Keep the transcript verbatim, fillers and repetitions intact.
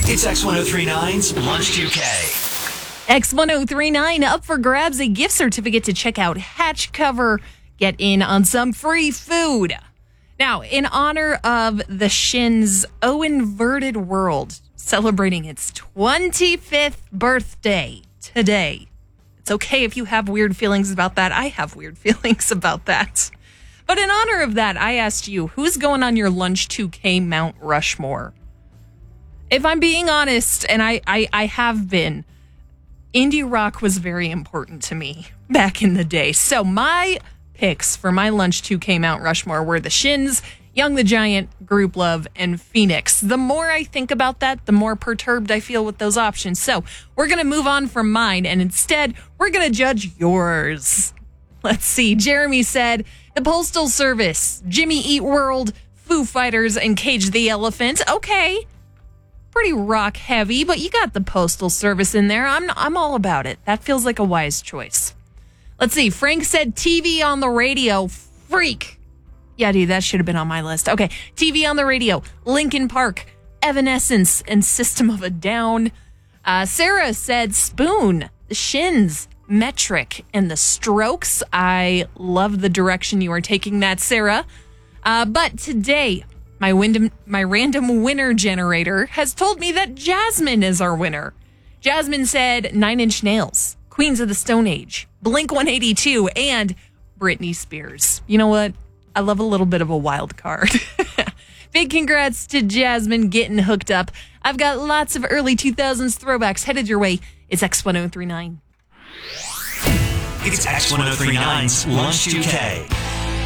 It's X ten thirty-nine's Lunch two K. X ten thirty-nine up for grabs, a gift certificate to check out Hatch Cover. Get in on some free food. Now, in honor of the Shins' O Inverted World, celebrating its twenty-fifth birthday today. It's okay if you have weird feelings about that. I have weird feelings about that. But in honor of that, I asked you, who's going on your Lunch two K Mount Rushmore? If I'm being honest, and I, I, I have been, indie rock was very important to me back in the day. So my picks for my Lunch two K Mount Rushmore were the Shins, Young the Giant, Group Love, and Phoenix. The more I think about that, the more perturbed I feel with those options. So we're going to move on from mine, and instead, we're going to judge yours. Let's see. Jeremy said, the Postal Service, Jimmy Eat World, Foo Fighters, and Cage the Elephant. Okay. Pretty rock heavy, but you got the Postal Service in there. I'm I'm all about it. That feels like a wise choice. Let's see. Frank said T V on the radio. Freak. Yeah, dude, that should have been on my list. Okay. T V on the radio. Linkin Park, Evanescence, and System of a Down. Uh, Sarah said Spoon, the Shins, Metric, and the Strokes. I love the direction you are taking that, Sarah. Uh, but today, My, windom, my random winner generator has told me that Jasmine is our winner. Jasmine said Nine Inch Nails, Queens of the Stone Age, Blink one eighty-two, and Britney Spears. You know what? I love a little bit of a wild card. Big congrats to Jasmine getting hooked up. I've got lots of early two thousands throwbacks headed your way. It's X ten thirty-nine. It's X ten thirty-nine's Lunch two K.